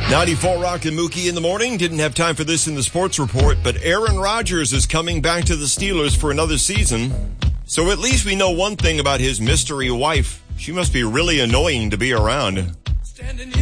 94 Rock and Mookie in the morning. Didn't have time for this in the sports report, but Aaron Rodgers is coming back to the Steelers for another season. So at least we know one thing about his mystery wife. She must be really annoying to be around.